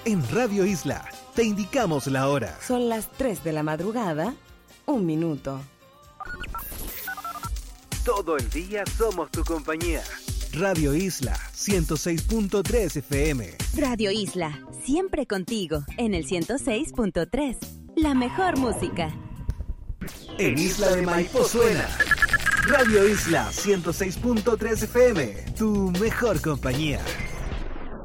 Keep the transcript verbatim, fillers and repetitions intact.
En Radio Isla te indicamos la hora. Son las tres de la madrugada, un minuto. Todo el día somos tu compañía. Radio Isla ciento seis punto tres F M. Radio Isla, siempre contigo, en el ciento seis punto tres. La mejor música. En Isla de Maipo suena Radio Isla ciento seis punto tres F M, tu mejor compañía.